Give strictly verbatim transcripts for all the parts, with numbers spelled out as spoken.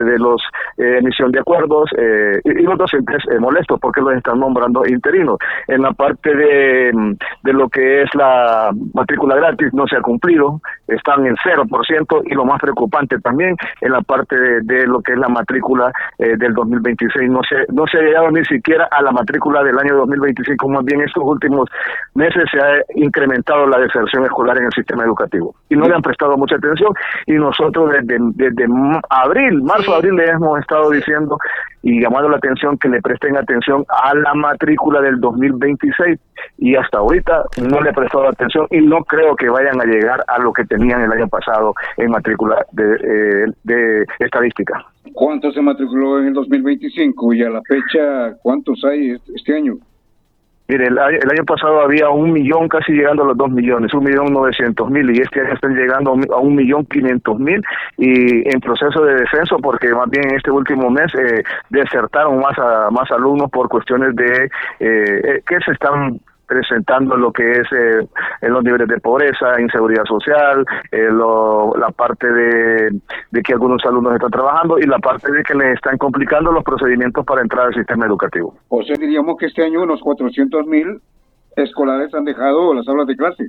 de los eh, emisión de acuerdos eh, y, y los docentes eh, molestos porque los están nombrando interinos. En la parte de, de lo que es la matrícula gratis no se ha cumplido, están en cero por ciento y lo más preocupante también en la parte de, de lo que es la matrícula eh, del dos mil veintiséis, no se, no se ha llegado ni siquiera a la matrícula del año dos mil veinticinco, más bien estos últimos meses se ha incrementado la deserción escolar en el sistema educativo y no le han prestado mucha atención y nosotros desde, desde abril, marzo, abril le hemos estado diciendo y llamando la atención que le presten atención a la matrícula del dos mil veintiséis y hasta ahorita no le he prestado atención y no creo que vayan a llegar a lo que tenían el año pasado en matrícula de, eh, de estadística. ¿Cuánto se matriculó en el dos mil veinticinco y a la fecha cuántos hay este año? Mire, el, el año pasado había un millón, casi llegando a los dos millones, un millón novecientos mil, y este año están llegando a un millón quinientos mil, y en proceso de descenso, porque más bien en este último mes eh, desertaron más a, más alumnos por cuestiones de eh, que se están presentando lo que es eh, en los niveles de pobreza, inseguridad social, eh, lo, la parte de, de que algunos alumnos están trabajando y la parte de que les están complicando los procedimientos para entrar al sistema educativo. O sea, diríamos que este año unos cuatrocientos mil escolares han dejado las aulas de clase.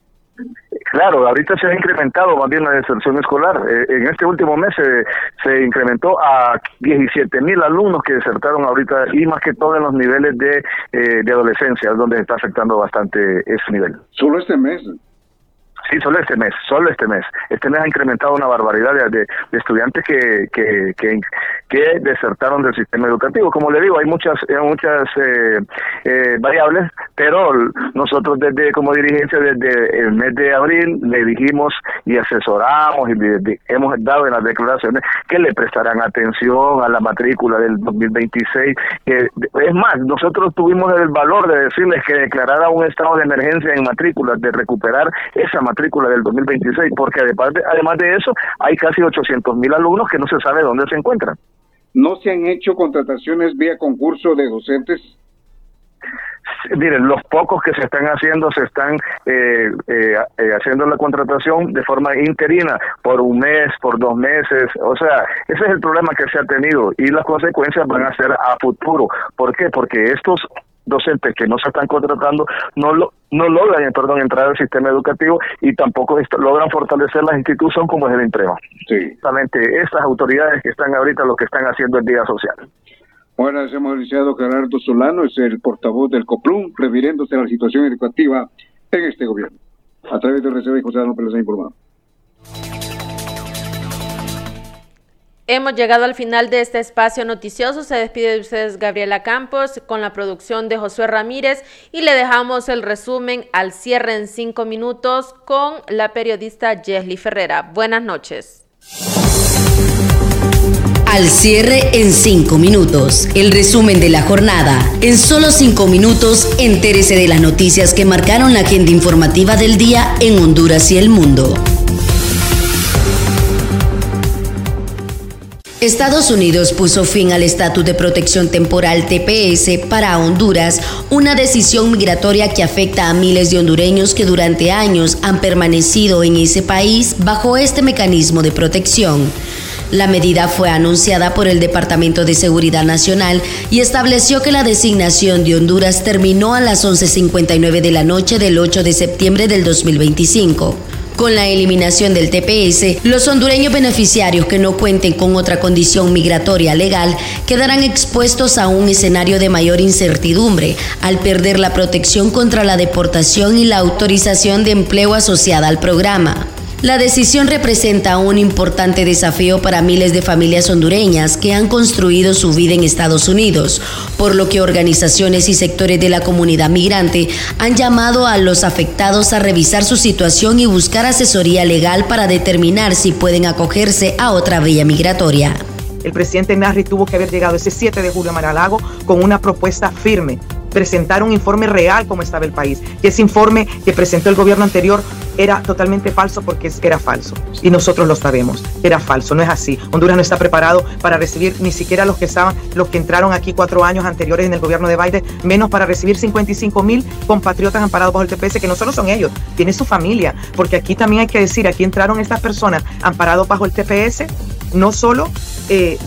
Claro, ahorita se ha incrementado más bien la deserción escolar. Eh, en este último mes se, se incrementó a diecisiete mil alumnos que desertaron ahorita y más que todo en los niveles de, eh, de adolescencia, donde está afectando bastante ese nivel. ¿Solo este mes? Sí, solo este mes, solo este mes. Este mes ha incrementado una barbaridad de, de, de estudiantes que, que, que, que desertaron del sistema educativo. Como le digo, hay muchas muchas eh, eh, variables, pero nosotros desde como dirigencia, desde el mes de abril, le dijimos y asesoramos y de, de, hemos dado en las declaraciones que le prestarán atención a la matrícula del dos mil veintiséis. Eh, es más, nosotros tuvimos el valor de decirles que declarara un estado de emergencia en matrículas, de recuperar esa matrícula matrícula del dos mil veintiséis, porque además de, además de eso hay casi ochocientos mil alumnos que no se sabe dónde se encuentran. ¿No se han hecho contrataciones vía concurso de docentes? Miren, los pocos que se están haciendo, se están eh, eh, eh, haciendo la contratación de forma interina, por un mes, por dos meses, o sea, ese es el problema que se ha tenido y las consecuencias van a ser a futuro. ¿Por qué? Porque estos docentes que no se están contratando no lo, no logran perdón entrar al sistema educativo y tampoco est- logran fortalecer las instituciones como es el INTREMA. Sí. Justamente estas autoridades que están ahorita lo que están haciendo el día social. Bueno, hemos iniciado Gerardo Solano, es el portavoz del COPLUM, refiriéndose a la situación educativa en este gobierno. A través de R C B, José Adán Pérez ha informado. Hemos llegado al final de este espacio noticioso. Se despide de ustedes Gabriela Campos con la producción de Josué Ramírez y le dejamos el resumen al cierre en cinco minutos con la periodista Yesli Ferrera. Buenas noches. Al cierre en cinco minutos. El resumen de la jornada. En solo cinco minutos, entérese de las noticias que marcaron la agenda informativa del día en Honduras y el mundo. Estados Unidos puso fin al estatus de protección temporal T P S para Honduras, una decisión migratoria que afecta a miles de hondureños que durante años han permanecido en ese país bajo este mecanismo de protección. La medida fue anunciada por el Departamento de Seguridad Nacional y estableció que la designación de Honduras terminó a las once cincuenta y nueve de la noche del ocho de septiembre del dos mil veinticinco. Con la eliminación del T P S, los hondureños beneficiarios que no cuenten con otra condición migratoria legal quedarán expuestos a un escenario de mayor incertidumbre al perder la protección contra la deportación y la autorización de empleo asociada al programa. La decisión representa un importante desafío para miles de familias hondureñas que han construido su vida en Estados Unidos, por lo que organizaciones y sectores de la comunidad migrante han llamado a los afectados a revisar su situación y buscar asesoría legal para determinar si pueden acogerse a otra vía migratoria. El presidente Narri tuvo que haber llegado ese siete de julio a Mar-a-Lago con una propuesta firme, presentar un informe real cómo estaba el país. Y ese informe que presentó el gobierno anterior era totalmente falso porque era falso. Y nosotros lo sabemos, era falso, no es así. Honduras no está preparado para recibir ni siquiera los que estaban, los que entraron aquí cuatro años anteriores en el gobierno de Biden, menos para recibir cincuenta y cinco mil compatriotas amparados bajo el T P S, que no solo son ellos, tiene su familia. Porque aquí también hay que decir, aquí entraron estas personas amparados bajo el T P S no solo eh,